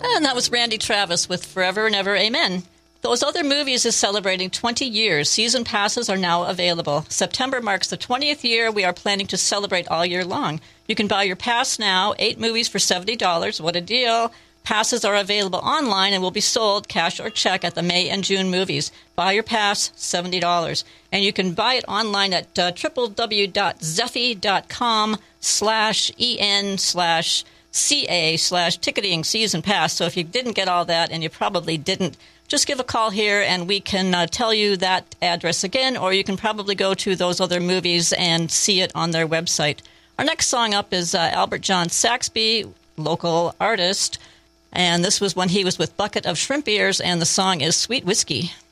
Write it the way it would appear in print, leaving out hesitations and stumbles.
And that was Randy Travis with Forever and Ever Amen. Those Other Movies is celebrating 20 years. Season passes are now available. September marks the 20th year. We are planning to celebrate all year long. You can buy your pass now, 8 movies for $70. What a deal. Passes are available online and will be sold, cash or check, at the May and June movies. Buy your pass, $70. And you can buy it online at www.zeffy.com/en/ca/ticketing season pass. So if you didn't get all that, and you probably didn't, just give a call here and we can tell you that address again, or you can probably go to Those Other Movies and see it on their website. Our next song up is Albert John Saxby, local artist. And this was when he was with Bucket of Shrimp Ears, and the song is Sweet Whiskey.